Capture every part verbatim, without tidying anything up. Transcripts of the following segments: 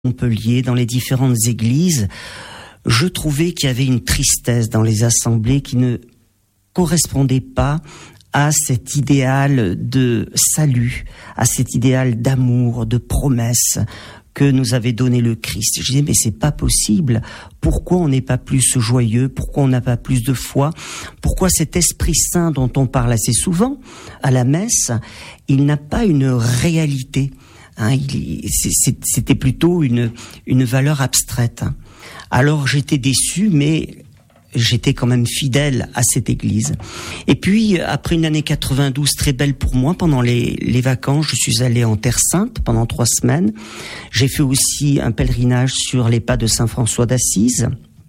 Montpellier, dans les différentes églises, je trouvais qu'il y avait une tristesse dans les assemblées qui ne correspondait pas à cet idéal de salut, à cet idéal d'amour, de promesse que nous avait donné le Christ. Je disais, mais c'est pas possible. Pourquoi on n'est pas plus joyeux? Pourquoi on n'a pas plus de foi? Pourquoi cet Esprit Saint dont on parle assez souvent à la messe, il n'a pas une réalité? Hein, il, c'était plutôt une, une valeur abstraite. Alors j'étais déçu, mais j'étais quand même fidèle à cette église. Et puis, après une année quatre-vingt-douze très belle pour moi, pendant les, les vacances, je suis allé en Terre Sainte pendant trois semaines. J'ai fait aussi un pèlerinage sur les pas de Saint François d'Assise.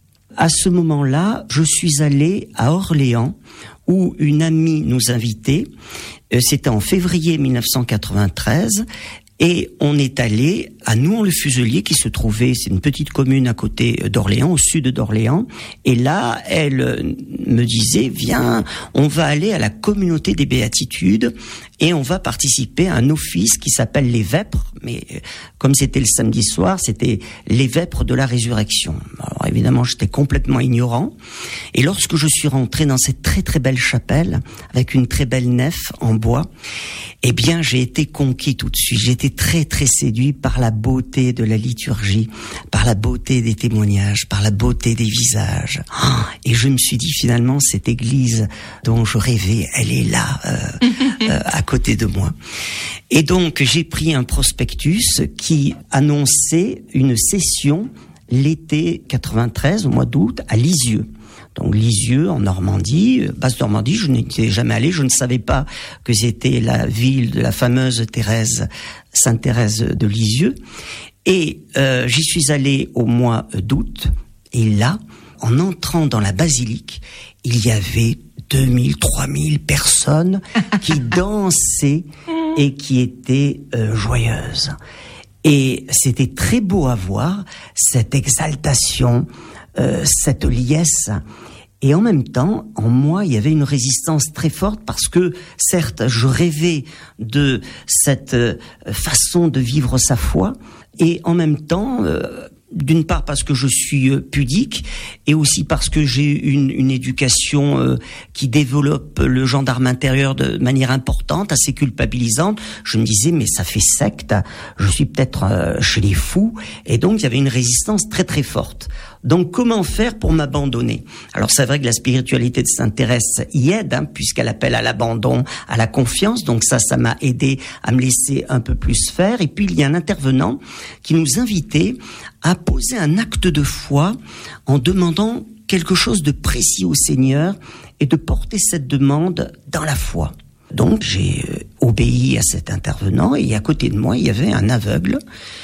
À ce moment-là, je suis allé à Orléans, où une amie nous invitait. C'était en février mille neuf cent quatre-vingt-treize. Et on est allé à Nouan-le-Fuselier, qui se trouvait, c'est une petite commune à côté d'Orléans, au sud d'Orléans. Et là, elle me disait, viens, on va aller à la communauté des béatitudes et on va participer à un office qui s'appelle les Vêpres. Mais comme c'était le samedi soir, c'était les Vêpres de la résurrection. Alors évidemment, j'étais complètement ignorant. Et lorsque je suis rentré dans cette très très belle chapelle, avec une très belle nef en bois, eh bien, j'ai été conquis tout de suite. J'ai été très très séduit par la beauté de la liturgie, par la beauté des témoignages, par la beauté des visages. Et je me suis dit, finalement, cette église dont je rêvais, elle est là, euh, euh, à côté de moi. Et donc, j'ai pris un prospectus qui annonçait une session l'été quatre-vingt-treize, au mois d'août, à Lisieux. Donc Lisieux, en Normandie, Basse-Normandie, je n'étais jamais allé, je ne savais pas que c'était la ville de la fameuse Thérèse, Sainte Thérèse de Lisieux. Et euh, j'y suis allé au mois d'août, et là, en entrant dans la basilique, il y avait deux mille, trois mille personnes qui dansaient et qui étaient euh, joyeuses. Et c'était très beau à voir, cette exaltation, euh, cette liesse. Et en même temps, en moi, il y avait une résistance très forte parce que, certes, je rêvais de cette euh, façon de vivre sa foi. Et en même temps, euh, d'une part parce que je suis euh, pudique et aussi parce que j'ai une, une éducation euh, qui développe le gendarme intérieur de manière importante, assez culpabilisante. Je me disais, mais ça fait secte, je suis peut-être euh, chez les fous. Et donc, il y avait une résistance très très forte. Donc, comment faire pour m'abandonner? Alors, c'est vrai que la spiritualité de Sainte Thérèse y aide, hein, puisqu'elle appelle à l'abandon, à la confiance. Donc ça, ça m'a aidé à me laisser un peu plus faire. Et puis, il y a un intervenant qui nous invitait à poser un acte de foi en demandant quelque chose de précis au Seigneur et de porter cette demande dans la foi. Donc, j'ai obéi à cet intervenant et à côté de moi, il y avait un aveugle.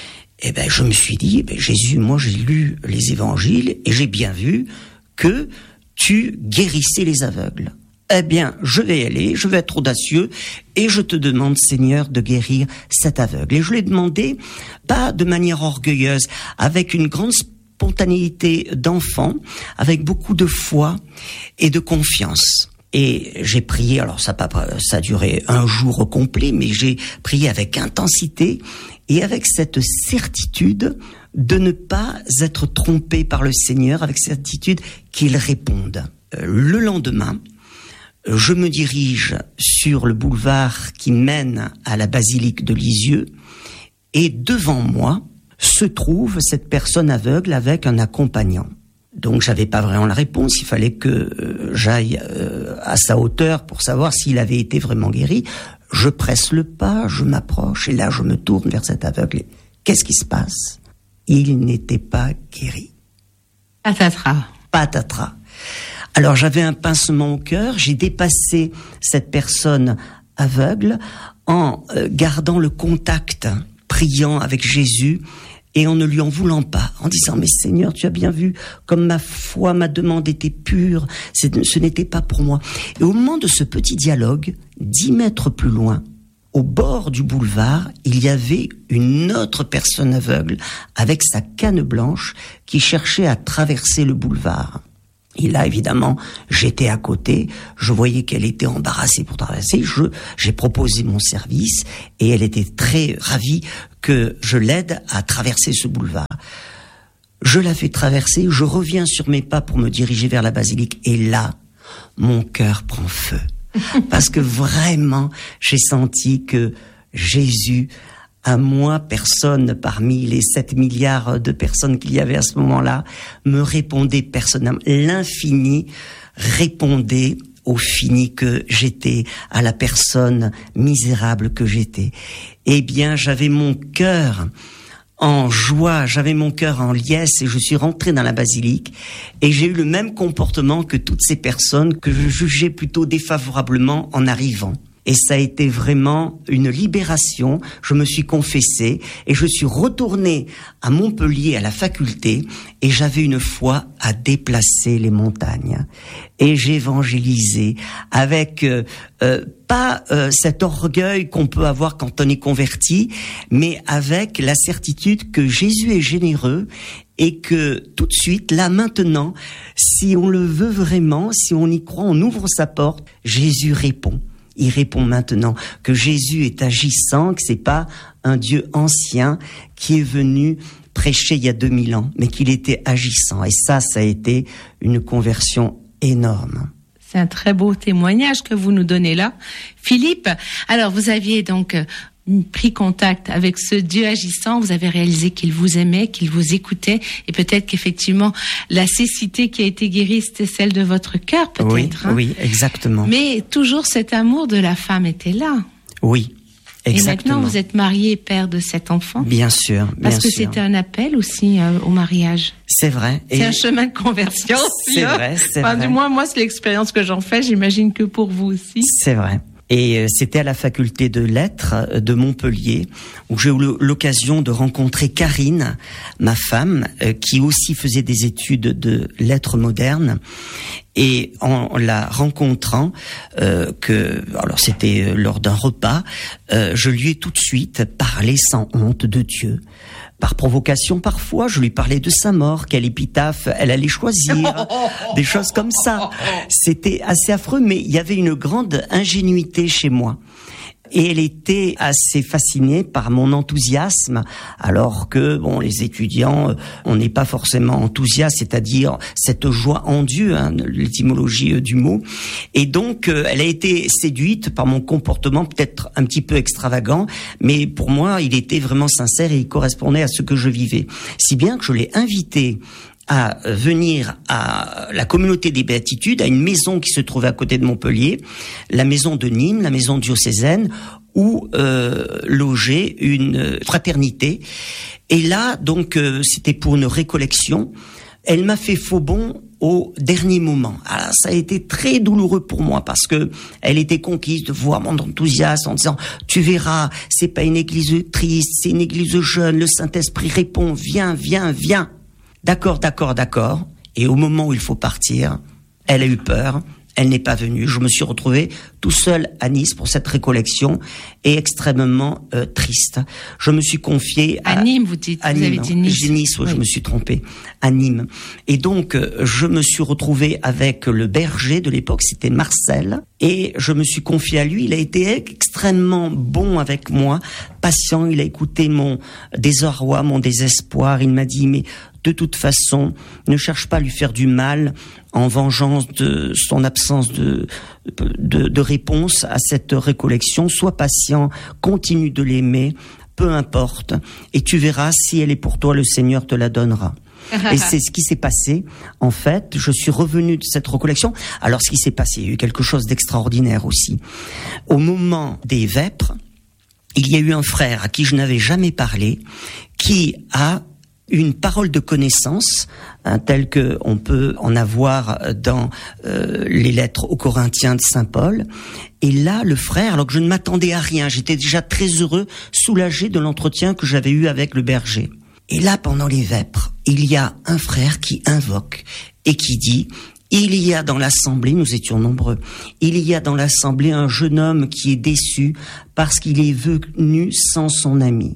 Eh ben, je me suis dit, eh ben, Jésus, moi j'ai lu les évangiles et j'ai bien vu que tu guérissais les aveugles. Eh bien, je vais y aller, je vais être audacieux et je te demande, Seigneur, de guérir cet aveugle. Et je l'ai demandé, pas de manière orgueilleuse, avec une grande spontanéité d'enfant, avec beaucoup de foi et de confiance. Et j'ai prié, alors ça a, pas, ça a duré un jour complet, mais j'ai prié avec intensité et avec cette certitude de ne pas être trompé par le Seigneur, avec certitude qu'il réponde. Le lendemain, je me dirige sur le boulevard qui mène à la basilique de Lisieux et devant moi se trouve cette personne aveugle avec un accompagnant. Donc j'avais pas vraiment la réponse, il fallait que euh, j'aille euh, à sa hauteur pour savoir s'il avait été vraiment guéri. Je presse le pas, je m'approche et là je me tourne vers cet aveugle. Qu'est-ce qui se passe? Il n'était pas guéri. Patatras. Patatras. Alors j'avais un pincement au cœur, j'ai dépassé cette personne aveugle en euh, gardant le contact, priant avec Jésus. Et en ne lui en voulant pas, en disant, mais Seigneur, tu as bien vu comme ma foi, ma demande était pure, c'est, ce n'était pas pour moi. Et au moment de ce petit dialogue, dix mètres plus loin, au bord du boulevard, il y avait une autre personne aveugle avec sa canne blanche qui cherchait à traverser le boulevard. Et là, évidemment, j'étais à côté, je voyais qu'elle était embarrassée pour traverser, je, j'ai proposé mon service et elle était très ravie que je l'aide à traverser ce boulevard. Je la fais traverser, je reviens sur mes pas pour me diriger vers la basilique et là, mon cœur prend feu. Parce que vraiment, j'ai senti que Jésus, à moi, personne parmi les sept milliards de personnes qu'il y avait à ce moment-là, me répondait personnellement. L'infini répondait au fini que j'étais, à la personne misérable que j'étais. Eh bien, j'avais mon cœur en joie, j'avais mon cœur en liesse et je suis rentré dans la basilique et j'ai eu le même comportement que toutes ces personnes que je jugeais plutôt défavorablement en arrivant. Et ça a été vraiment une libération. Je me suis confessé et je suis retourné à Montpellier, à la faculté, et j'avais une foi à déplacer les montagnes. Et j'évangélisais avec euh, euh, pas euh, cet orgueil qu'on peut avoir quand on est converti, mais avec la certitude que Jésus est généreux et que tout de suite, là, maintenant, si on le veut vraiment, si on y croit, on ouvre sa porte, Jésus répond. Il répond maintenant que Jésus est agissant, que c'est pas un Dieu ancien qui est venu prêcher il y a deux mille ans, mais qu'il était agissant. Et ça, ça a été une conversion énorme. C'est un très beau témoignage que vous nous donnez là. Philippe, alors vous aviez donc pris contact avec ce Dieu agissant, vous avez réalisé qu'il vous aimait, qu'il vous écoutait, et peut-être qu'effectivement, la cécité qui a été guérie, c'était celle de votre cœur, peut-être. Oui, hein. oui, exactement. Mais toujours cet amour de la femme était là. Oui, exactement. Et maintenant, vous êtes marié et père de cet enfant. Bien sûr, bien Parce que sûr. c'était un appel aussi euh, au mariage. C'est vrai. C'est et un chemin de conversion aussi. C'est hein. vrai, c'est enfin, vrai. Du moins, moi, c'est l'expérience que j'en fais. J'imagine que pour vous aussi. C'est vrai. Et c'était à la faculté de lettres de Montpellier où j'ai eu l'occasion de rencontrer Karine, ma femme, qui aussi faisait des études de lettres modernes. Et en la rencontrant, euh, que alors c'était lors d'un repas, euh, je lui ai tout de suite parlé sans honte de Dieu. Par provocation parfois, je lui parlais de sa mort, quelle épitaphe elle allait choisir, des choses comme ça. C'était assez affreux, mais il y avait une grande ingénuité chez moi. Et elle était assez fascinée par mon enthousiasme, alors que, bon, les étudiants, on n'est pas forcément enthousiaste, c'est-à-dire cette joie en Dieu, hein, l'étymologie du mot. Et donc, elle a été séduite par mon comportement, peut-être un petit peu extravagant, mais pour moi, il était vraiment sincère et il correspondait à ce que je vivais. Si bien que je l'ai invité à venir à la communauté des Béatitudes, à une maison qui se trouvait à côté de Montpellier, la maison de Nîmes, la maison diocésaine, où euh, logeait une fraternité. Et là, donc, euh, c'était pour une récollection. Elle m'a fait faux bond au dernier moment. Alors, ça a été très douloureux pour moi parce que elle était conquise de voir mon enthousiasme en disant « Tu verras, c'est pas une église triste, c'est une église jeune, le Saint-Esprit répond, viens, viens, viens ». D'accord, d'accord, d'accord. Et au moment où il faut partir, elle a eu peur, elle n'est pas venue. Je me suis retrouvé tout seul à Nice pour cette récollection et extrêmement euh, triste. Je me suis confié à... À Nîmes, vous dites, à vous Nîmes, avez dit Nice. J'ai Nice, oui, oui, je me suis trompé. À Nîmes. Et donc, je me suis retrouvé avec le berger de l'époque, c'était Marcel, et je me suis confié à lui. Il a été extrêmement bon avec moi, patient. Il a écouté mon désarroi, mon désespoir. Il m'a dit, mais de toute façon, ne cherche pas à lui faire du mal en vengeance de son absence de, de, de réponse à cette récollection. Sois patient, continue de l'aimer, peu importe, et tu verras, si elle est pour toi, le Seigneur te la donnera. Et c'est ce qui s'est passé. En fait, je suis revenu de cette récollection. Alors, ce qui s'est passé, il y a eu quelque chose d'extraordinaire aussi. Au moment des vêpres, il y a eu un frère à qui je n'avais jamais parlé, qui a une parole de connaissance, hein, telle que on peut en avoir dans euh, les lettres aux Corinthiens de Saint Paul. Et là, le frère, alors que je ne m'attendais à rien, j'étais déjà très heureux, soulagé de l'entretien que j'avais eu avec le berger. Et là, pendant les vêpres, il y a un frère qui invoque et qui dit: il y a dans l'assemblée, nous étions nombreux, il y a dans l'assemblée un jeune homme qui est déçu parce qu'il est venu sans son ami.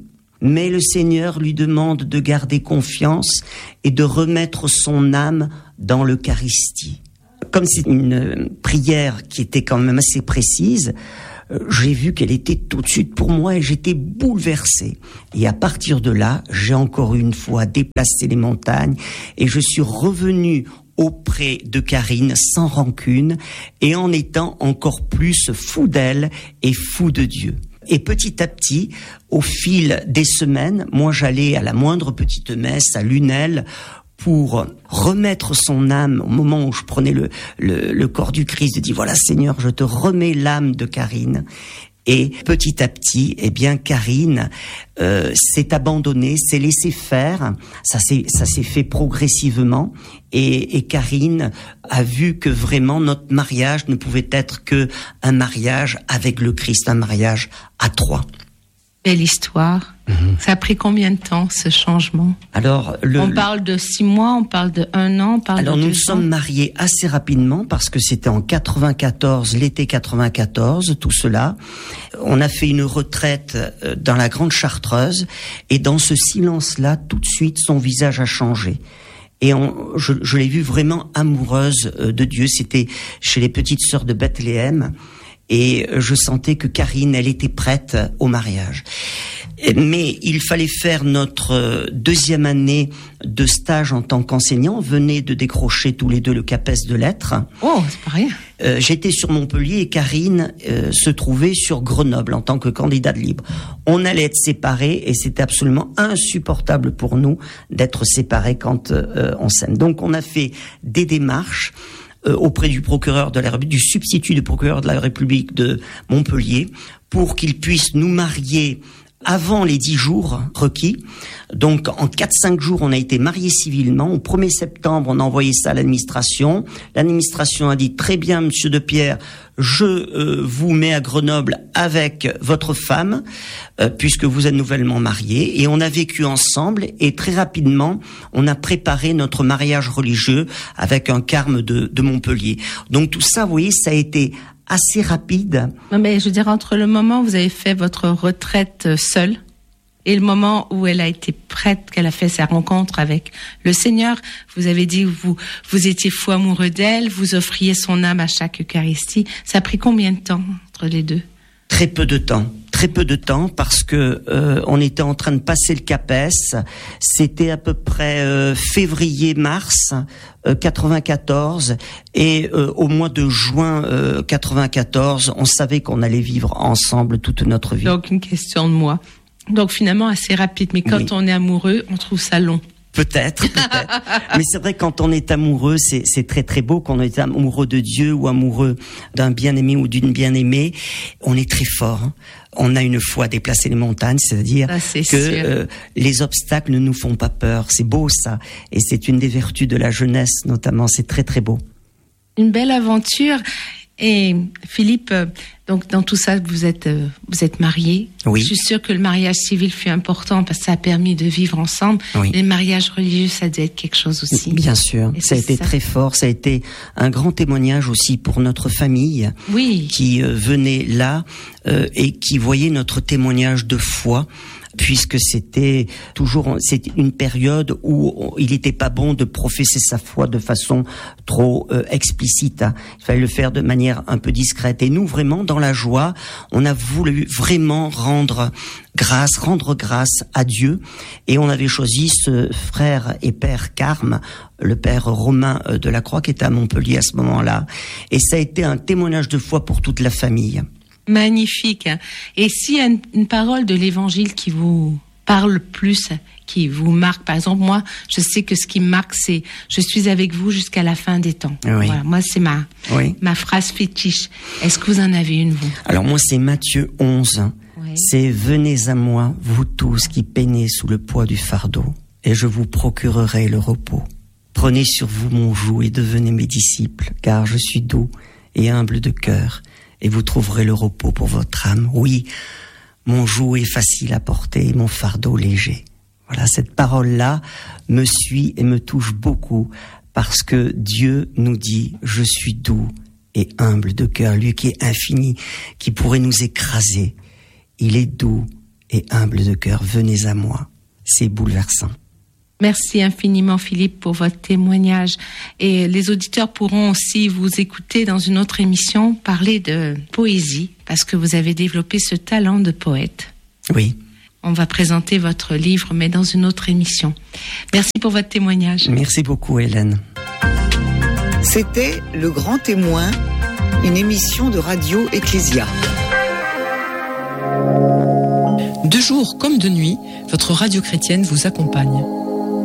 mais le Seigneur lui demande de garder confiance et de remettre son âme dans l'Eucharistie. Comme c'est une prière qui était quand même assez précise, j'ai vu qu'elle était tout de suite pour moi et j'étais bouleversé. Et à partir de là, j'ai encore une fois déplacé les montagnes et je suis revenu auprès de Karine sans rancune et en étant encore plus fou d'elle et fou de Dieu. Et petit à petit, au fil des semaines, moi j'allais à la moindre petite messe à Lunel pour remettre son âme au moment où je prenais le, le, le corps du Christ, de dire voilà Seigneur, je te remets l'âme de Karine. Et petit à petit, eh bien Karine euh, s'est abandonnée, s'est laissée faire. Ça s'est ça s'est fait progressivement. Et, et Karine a vu que vraiment notre mariage ne pouvait être que un mariage avec le Christ, un mariage à trois. Belle histoire. Mmh. Ça a pris combien de temps, ce changement? Alors, le, on parle de six mois, on parle de un an, on parle alors de nous deux nous sommes ans. mariés assez rapidement parce que c'était en quatre-vingt-quatorze, l'été quatre-vingt-quatorze, tout cela. On a fait une retraite dans la Grande Chartreuse et dans ce silence-là, tout de suite, son visage a changé. Et on, je, je l'ai vue vraiment amoureuse de Dieu. C'était chez les petites sœurs de Bethléem. Et je sentais que Karine, elle était prête au mariage. Mais il fallait faire notre deuxième année de stage en tant qu'enseignant. On venait de décrocher tous les deux le CAPES de lettres. Oh, c'est pas rien. Euh, j'étais sur Montpellier et Karine euh, se trouvait sur Grenoble en tant que candidate libre. On allait être séparés et c'était absolument insupportable pour nous d'être séparés quand euh, on s'aime. Donc on a fait des démarches Euh, auprès du procureur de la République, du substitut du procureur de la République de Montpellier, pour qu'il puisse nous marier avant les dix jours requis. Donc, en quatre cinq jours, on a été mariés civilement. Au premier septembre, on a envoyé ça à l'administration. L'administration a dit, très bien, monsieur De Pierre, je euh, vous mets à Grenoble avec votre femme, euh, puisque vous êtes nouvellement mariés. Et on a vécu ensemble et très rapidement, on a préparé notre mariage religieux avec un carme de, de Montpellier. Donc tout ça, vous voyez, ça a été assez rapide. Non, mais je veux dire, entre le moment où vous avez fait votre retraite seule et le moment où elle a été prête, qu'elle a fait sa rencontre avec le Seigneur, vous avez dit que vous, vous étiez fou amoureux d'elle, vous offriez son âme à chaque Eucharistie. Ça a pris combien de temps entre les deux? Très peu de temps. Très peu de temps parce que euh, on était en train de passer le CAPES. C'était à peu près euh, février-mars euh, quatre-vingt-quatorze et euh, au mois de juin euh, quatre-vingt-quatorze, on savait qu'on allait vivre ensemble toute notre vie. Donc une question de moi. Donc finalement assez rapide, mais quand oui. on est amoureux, on trouve ça long. Peut-être, peut-être. Mais c'est vrai, quand on est amoureux, c'est, c'est très très beau. Quand on est amoureux de Dieu ou amoureux d'un bien-aimé ou d'une bien-aimée, on est très fort. Hein. On a une foi déplacer les montagnes, c'est-à-dire ah, c'est que euh, les obstacles ne nous font pas peur. C'est beau ça. Et c'est une des vertus de la jeunesse notamment. C'est très très beau. Une belle aventure. Et Philippe, donc dans tout ça, vous êtes euh, vous êtes marié. Oui. Je suis sûre que le mariage civil fut important parce que ça a permis de vivre ensemble. Oui. Le mariage religieux, ça doit être quelque chose aussi. Bien sûr, ça a été ça. très fort. Ça a été un grand témoignage aussi pour notre famille, oui. qui euh, venait là euh, et qui voyait notre témoignage de foi. Puisque c'était toujours, c'est une période où il n'était pas bon de professer sa foi de façon trop euh, explicite. Il fallait le faire de manière un peu discrète. Et nous, vraiment, dans la joie, on a voulu vraiment rendre grâce, rendre grâce à Dieu. Et on avait choisi ce frère et père Carme, le père Romain de la Croix, qui était à Montpellier à ce moment-là. Et ça a été un témoignage de foi pour toute la famille. Magnifique. Et s'il y a une, une parole de l'Évangile qui vous parle plus, qui vous marque, par exemple, moi, je sais que ce qui me marque, c'est « Je suis avec vous jusqu'à la fin des temps ». Oui. Voilà, moi, c'est ma, oui. ma phrase fétiche. Est-ce que vous en avez une, vous? Alors moi, c'est Matthieu onze. Oui. C'est « Venez à moi, vous tous qui peinez sous le poids du fardeau, et je vous procurerai le repos. Prenez sur vous mon joug et devenez mes disciples, car je suis doux et humble de cœur. Et vous trouverez le repos pour votre âme. Oui, mon joug est facile à porter et mon fardeau léger. » Voilà, cette parole-là me suit et me touche beaucoup parce que Dieu nous dit « Je suis doux et humble de cœur ». Lui qui est infini, qui pourrait nous écraser. Il est doux et humbles de cœur, venez à moi. C'est bouleversant. Merci infiniment Philippe pour votre témoignage. Et les auditeurs pourront aussi vous écouter dans une autre émission parler de poésie, parce que vous avez développé ce talent de poète. Oui. On va présenter votre livre, mais dans une autre émission. Merci pour votre témoignage. Merci beaucoup Hélène. C'était Le Grand Témoin, une émission de Radio Ecclésia. De jour comme de nuit, votre radio chrétienne vous accompagne.